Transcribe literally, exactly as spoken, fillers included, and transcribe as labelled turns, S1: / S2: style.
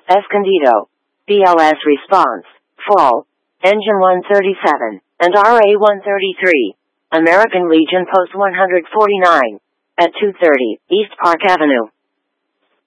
S1: Escondido, B L S response, fall, engine one thirty-seven, and R A one thirty-three, American Legion Post one forty-nine, at two thirty, East Park Avenue.